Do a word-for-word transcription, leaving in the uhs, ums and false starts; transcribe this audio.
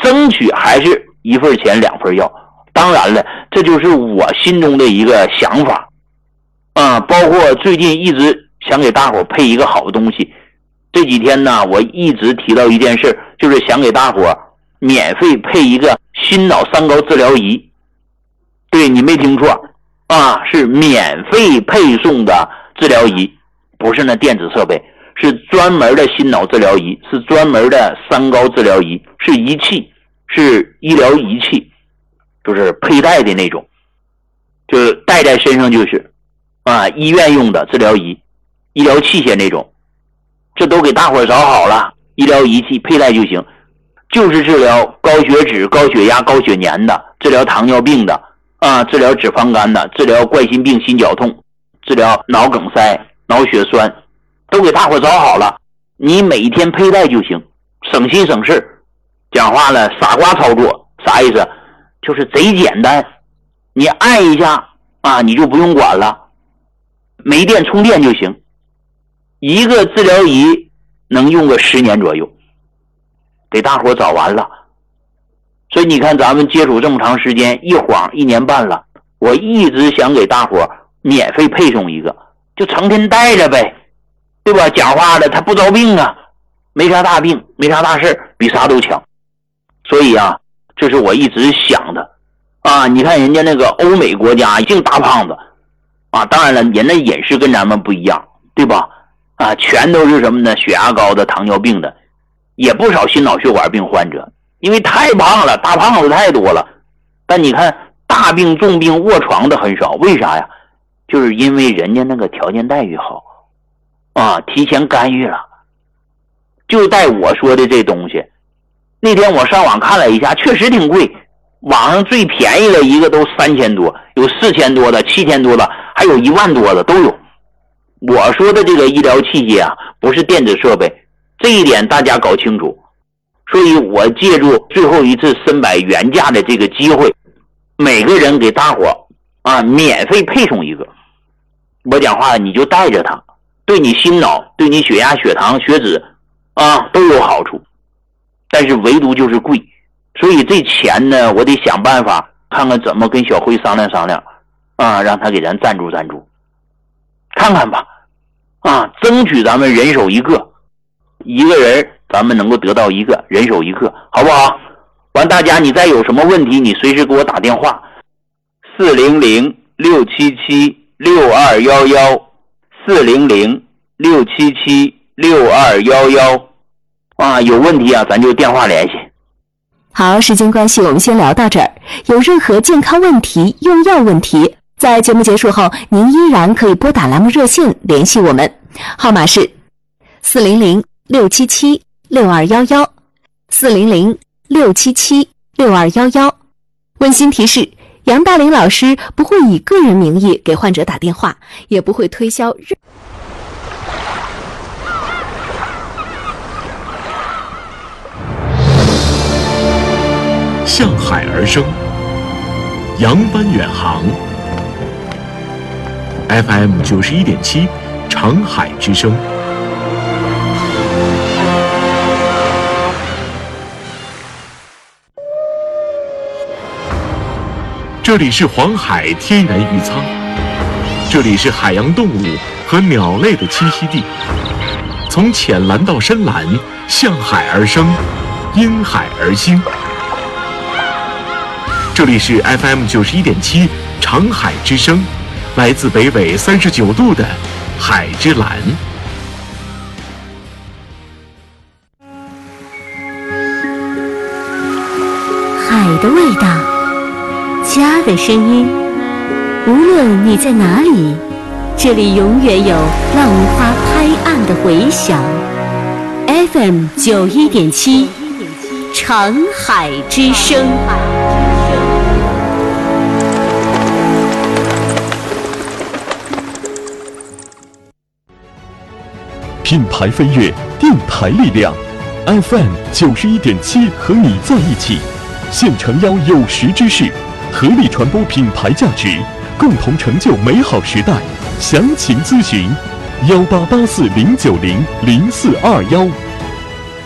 争取还是一份钱两份药。当然了，这就是我心中的一个想法啊，包括最近一直想给大伙配一个好东西。这几天呢，我一直提到一件事，就是想给大伙免费配一个心脑三高治疗仪。对，你没听错啊，是免费配送的治疗仪，不是那电子设备，是专门的心脑治疗仪，是专门的三高治疗仪，是仪器，是医疗仪器，就是佩戴的那种，就是戴在身上就是啊，医院用的治疗仪，医疗器械那种，这都给大伙找好了，医疗仪器佩戴就行，就是治疗高血脂、高血压、高血粘的，治疗糖尿病的啊，治疗脂肪肝的，治疗冠心病、心绞痛，治疗脑梗塞、脑血栓，都给大伙找好了，你每天佩戴就行，省心省事。讲话了，傻瓜操作，啥意思？就是贼简单，你按一下啊，你就不用管了，没电充电就行。一个治疗仪能用个十年左右，给大伙找完了。所以你看咱们接触这么长时间，一晃一年半了，我一直想给大伙免费配送一个，就成天带着呗，对吧？讲话了他不着病啊，没啥大病，没啥大事，比啥都强。所以啊，这是我一直想的啊。你看人家那个欧美国家净大胖子啊，当然了，人的饮食跟咱们不一样，对吧？啊，全都是什么呢？血压高的、糖尿病的，也不少心脑血管病患者，因为太胖了，大胖子太多了。但你看大病重病卧床的很少，为啥呀？就是因为人家那个条件待遇好啊，提前干预了。就带我说的这东西，那天我上网看了一下，确实挺贵，网上最便宜的一个都三千多，有四千多的、七千多的，还有一万多的都有。我说的这个医疗器械啊，不是电子设备，这一点大家搞清楚。所以我借助最后一次申百原价的这个机会，每个人给大伙啊免费配送一个。我讲话你就带着它，对你心脑、对你血压、血糖、血脂啊都有好处。但是唯独就是贵，所以这钱呢，我得想办法看看怎么跟小辉商量商量啊，让他给咱赞助赞助，看看吧，啊，争取咱们人手一个，一个人咱们能够得到一个，人手一个，好不好？完，大家你再有什么问题，你随时给我打电话，四零零六七七六二幺幺，四零零六七七六二幺幺。啊，有问题啊，咱就电话联系。 好，时间关系，我们先聊到这儿。有任何健康问题、用药问题，在节目结束后，您依然可以拨打栏目热线联系我们，号码是四零零六七七六二幺幺，四零零六七七六二幺幺。温馨提示：杨大林老师不会以个人名义给患者打电话，也不会推销任。 向海而生，扬帆远航。F M 九十一点七，长海之声。这里是黄海天然渔仓，这里是海洋动物和鸟类的栖息地。从浅蓝到深蓝，向海而生，因海而兴。这里是 F M 九十一点七长海之声，来自北纬三十九度的海之蓝。 海的味道，家的声音，无论你在哪里，这里永远有浪花拍岸的回响。F M 九十一点七长海之声。 品牌飞跃，电台力量 ，F M 九十一点七和你在一起，现诚邀有识之士，合力传播品牌价值，共同成就美好时代。详情咨询：幺八八四零九零零四二幺。